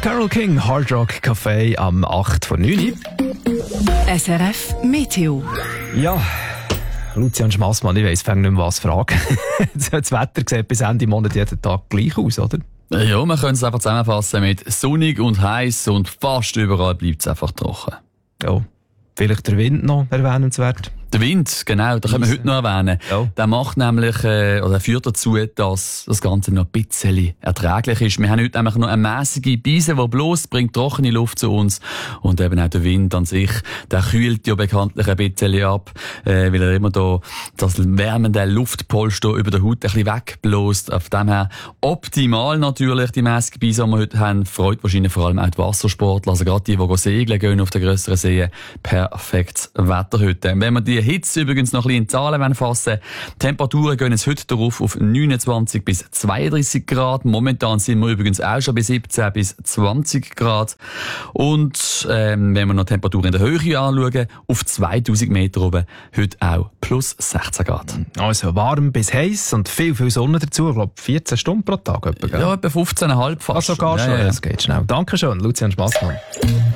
Carole King, Hard Rock Café am 8 vor 9. SRF Meteo. Ja, Lucian Schmassmann, ich weiss, fängt nicht mehr was fragen. Das Wetter sieht bis Ende Monat jeden Tag gleich aus, oder? Ja, wir können es einfach zusammenfassen mit sonnig und heiß und fast überall bleibt es einfach trocken. Ja, vielleicht der Wind noch erwähnenswert. Der Wind, genau, da können wir heute noch erwähnen. Ja. Der macht nämlich, oder führt dazu, dass das Ganze noch ein bisschen erträglich ist. Wir haben heute nämlich noch eine mäßige Brise, die bloß bringt trockene Luft zu uns. Und eben auch der Wind an sich, der kühlt ja bekanntlich ein bisschen ab, weil er immer da das wärmende Luftpolster über der Haut ein bisschen wegbläst. Auf dem her optimal natürlich die mäßige Brise, die wir heute haben. Freut wahrscheinlich vor allem auch die Wassersportler, also gerade die segeln gehen auf den grösseren Seen. Perfektes Wetter heute. Wenn wir die Hitze übrigens noch ein bisschen in Zahlen fassen. Temperaturen gehen jetzt heute darauf auf 29 bis 32 Grad. Momentan sind wir übrigens auch schon bei 17 bis 20 Grad. Und wenn wir noch Temperaturen in der Höhe anschauen, auf 2000 Meter oben, heute auch plus 16 Grad. Also warm bis heiß und viel Sonne dazu. Ich glaube 14 Stunden pro Tag. Etwa, gell? Ja, etwa 15,5 fast. Sogar schon. Ja. Es geht schnell. Dankeschön, Lucian Schmassmann.